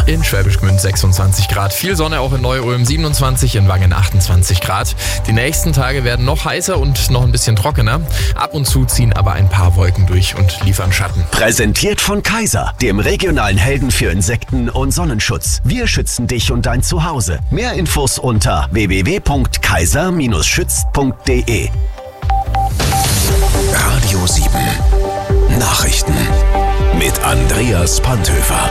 In Schwäbisch Gmünd 26 Grad. Viel Sonne auch in Neu-Ulm 27, in Wangen 28 Grad. Die nächsten Tage werden noch heißer und noch ein bisschen trockener. Ab und zu ziehen aber ein paar Wolken durch und liefern Schatten. Präsentiert von Kaiser, dem regionalen Helden für Insekten- und Sonnenschutz. Wir schützen dich und dein Zuhause. Mehr Infos unter www.kaiser-schützt.de. Radio 7 Nachrichten mit Andreas Panthöfer.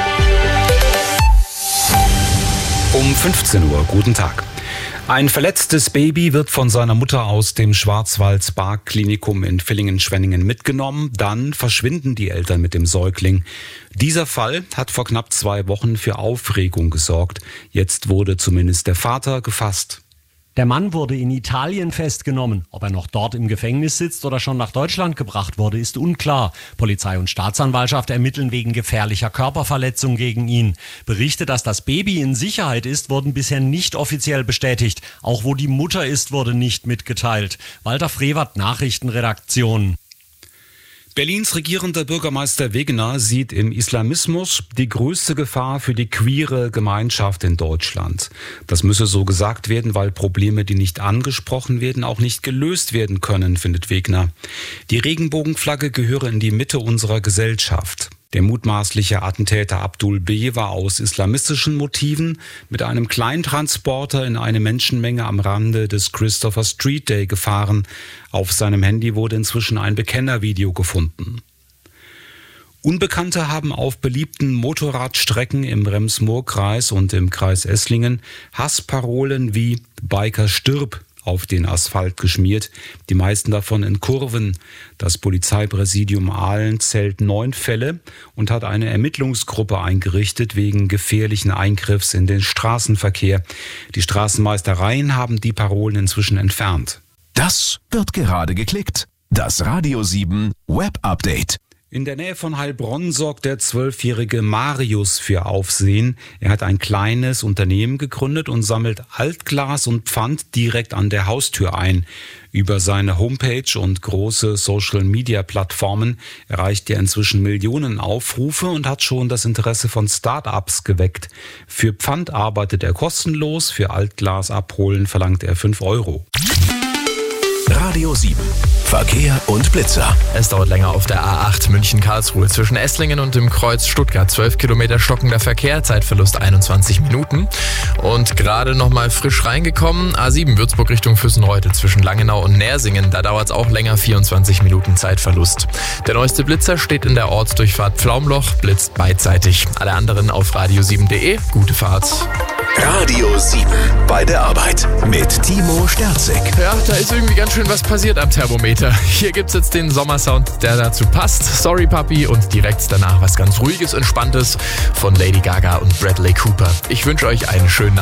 Um 15 Uhr, guten Tag. Ein verletztes Baby wird von seiner Mutter aus dem Schwarzwald-Spark-Klinikum in Villingen-Schwenningen mitgenommen. Dann verschwinden die Eltern mit dem Säugling. Dieser Fall hat vor knapp 2 Wochen für Aufregung gesorgt. Jetzt wurde zumindest der Vater gefasst. Der Mann wurde in Italien festgenommen. Ob er noch dort im Gefängnis sitzt oder schon nach Deutschland gebracht wurde, ist unklar. Polizei und Staatsanwaltschaft ermitteln wegen gefährlicher Körperverletzung gegen ihn. Berichte, dass das Baby in Sicherheit ist, wurden bisher nicht offiziell bestätigt. Auch wo die Mutter ist, wurde nicht mitgeteilt. Walter Frevert, Nachrichtenredaktion. Berlins regierender Bürgermeister Wegener sieht im Islamismus die größte Gefahr für die queere Gemeinschaft in Deutschland. Das müsse so gesagt werden, weil Probleme, die nicht angesprochen werden, auch nicht gelöst werden können, findet Wegener. Die Regenbogenflagge gehöre in die Mitte unserer Gesellschaft. Der mutmaßliche Attentäter Abdul B. war aus islamistischen Motiven mit einem Kleintransporter in eine Menschenmenge am Rande des Christopher Street Day gefahren. Auf seinem Handy wurde inzwischen ein Bekennervideo gefunden. Unbekannte haben auf beliebten Motorradstrecken im Rems-Murr-Kreis und im Kreis Esslingen Hassparolen wie »Biker stirb« auf den Asphalt geschmiert, die meisten davon in Kurven. Das Polizeipräsidium Aalen zählt 9 Fälle und hat eine Ermittlungsgruppe eingerichtet wegen gefährlichen Eingriffs in den Straßenverkehr. Die Straßenmeistereien haben die Parolen inzwischen entfernt. Das wird gerade geklickt. Das Radio 7 Web Update. In der Nähe von Heilbronn sorgt der 12-jährige Marius für Aufsehen. Er hat ein kleines Unternehmen gegründet und sammelt Altglas und Pfand direkt an der Haustür ein. Über seine Homepage und große Social-Media-Plattformen erreicht er inzwischen Millionen Aufrufe und hat schon das Interesse von Start-ups geweckt. Für Pfand arbeitet er kostenlos, für Altglas abholen verlangt er 5 €. Radio 7 Verkehr und Blitzer. Es dauert länger auf der A8 München-Karlsruhe zwischen Esslingen und dem Kreuz Stuttgart. 12 Kilometer stockender Verkehr, Zeitverlust 21 Minuten. Und gerade nochmal frisch reingekommen, A7 Würzburg Richtung Füssenreuth zwischen Langenau und Nersingen. Da dauert es auch länger, 24 Minuten Zeitverlust. Der neueste Blitzer steht in der Ortsdurchfahrt Pflaumloch, blitzt beidseitig. Alle anderen auf radio7.de. Gute Fahrt. Radio 7 bei der Arbeit mit Timo Sterzig. Ja, da ist irgendwie ganz schön was passiert am Thermometer. Hier gibt's jetzt den Sommersound, der dazu passt. Sorry Papi und direkt danach was ganz Ruhiges, Entspanntes von Lady Gaga und Bradley Cooper. Ich wünsche euch einen schönen Nachmittag.